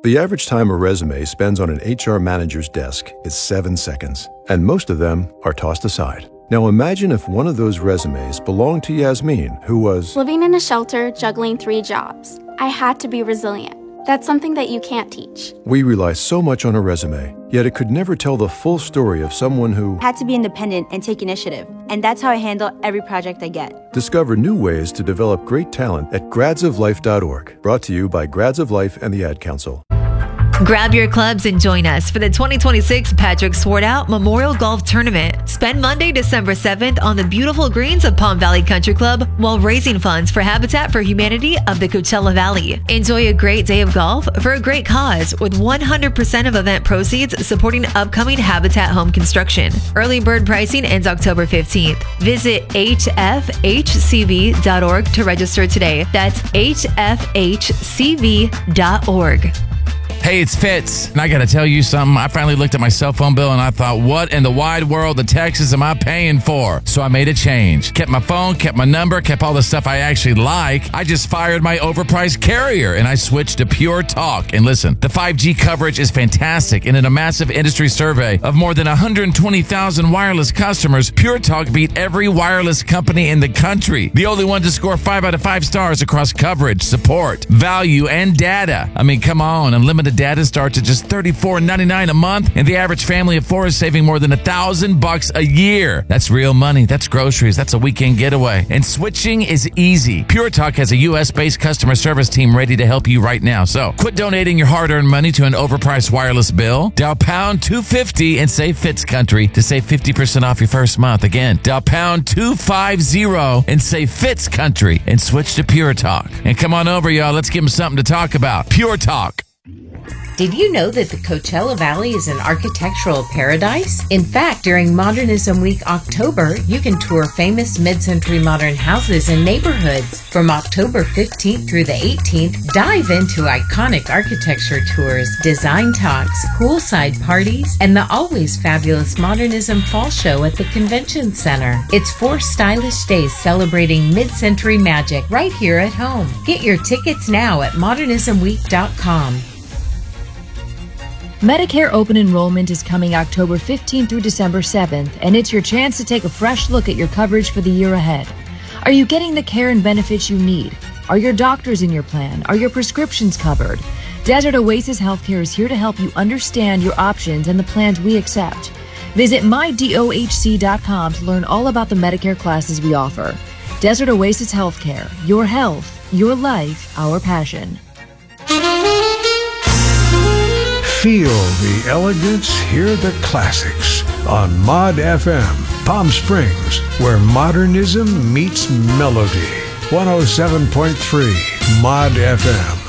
The average time a resume spends on an HR manager's desk is 7 seconds, and most of them are tossed aside. Now imagine if one of those resumes belonged to Yasmin, who was living in a shelter, juggling 3 jobs. I had to be resilient. That's something that you can't teach. We rely so much on a resume, yet it could never tell the full story of someone who had to be independent and take initiative. And that's how I handle every project I get. Discover new ways to develop great talent at gradsoflife.org. Brought to you by Grads of Life and the Ad Council. Grab your clubs and join us for the 2026 Patrick Swartout Memorial Golf Tournament. Spend Monday, December 7th on the beautiful greens of Palm Valley Country Club while raising funds for Habitat for Humanity of the Coachella Valley. Enjoy a great day of golf for a great cause with 100% of event proceeds supporting upcoming Habitat home construction. Early bird pricing ends October 15th. Visit hfhcv.org to register today. That's hfhcv.org. Hey, it's Fitz, and I got to tell you something. I finally looked at my cell phone bill, and I thought, what in the wide world of Texas am I paying for? So I made a change. Kept my phone, kept my number, kept all the stuff I actually like. I just fired my overpriced carrier, and I switched to Pure Talk. And listen, the 5G coverage is fantastic, and in a massive industry survey of more than 120,000 wireless customers, Pure Talk beat every wireless company in the country. The only one to score 5 out of 5 stars across coverage, support, value, and data. I mean, come on, unlimited data starts at just $34.99 a month, and the average family of 4 is saving more than $1,000 a year. That's real money. That's groceries. That's a weekend getaway. And switching is easy. Pure Talk has a U.S.-based customer service team ready to help you right now. So quit donating your hard-earned money to an overpriced wireless bill. Dial pound 250 and say Fitz Country to save 50% off your first month. Again, dial pound 250 and say Fitz Country and switch to Pure Talk. And come on over, y'all. Let's give them something to talk about. Pure Talk. Did you know that the Coachella Valley is an architectural paradise? In fact, during Modernism Week October, you can tour famous mid-century modern houses and neighborhoods. From October 15th through the 18th, dive into iconic architecture tours, design talks, poolside parties, and the always fabulous Modernism Fall Show at the Convention Center. It's 4 stylish days celebrating mid-century magic right here at home. Get your tickets now at modernismweek.com. Medicare open enrollment is coming October 15th through December 7th, and it's your chance to take a fresh look at your coverage for the year ahead. Are you getting the care and benefits you need? Are your doctors in your plan? Are your prescriptions covered? Desert Oasis Healthcare is here to help you understand your options and the plans we accept. Visit mydohc.com to learn all about the Medicare classes we offer. Desert Oasis Healthcare, your health, your life, our passion. Feel the elegance, hear the classics on Mod FM, Palm Springs, where modernism meets melody. 107.3 Mod FM.